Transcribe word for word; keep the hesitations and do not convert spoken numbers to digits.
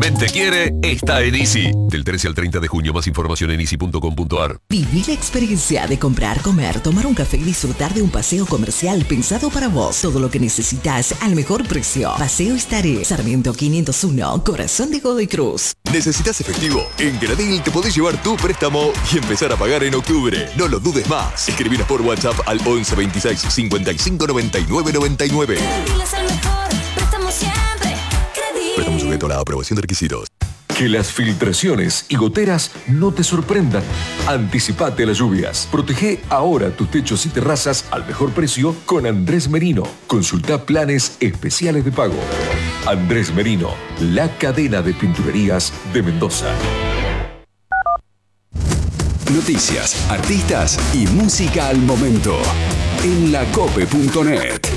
realmente quiere está en Easy. Del trece al treinta de junio, más información en easy punto com punto ar. Viví la experiencia de comprar, comer, tomar un café y disfrutar de un paseo comercial pensado para vos. Todo lo que necesitas al mejor precio. Paseo Estaré, Sarmiento quinientos uno, Corazón de Godoy Cruz. ¿Necesitas efectivo? En Gradil te podés llevar tu préstamo y empezar a pagar en octubre. No lo dudes más. Escribinos por WhatsApp al once veintiséis cincuenta y cinco noventa y nueve noventa y nueve. Gradil es el mejor, préstamo siempre. Gradil. Préstamo sujeto a la aprobación de requisitos. Que las filtraciones y goteras no te sorprendan. Anticipate a las lluvias. Protege ahora tus techos y terrazas al mejor precio con Andrés Merino. Consulta planes especiales de pago. Andrés Merino, la cadena de pinturerías de Mendoza. Noticias, artistas y música al momento en lacope punto net.